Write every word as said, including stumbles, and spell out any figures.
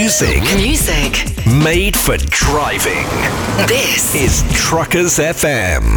Music. Music. Made for driving. This is Truckers F M.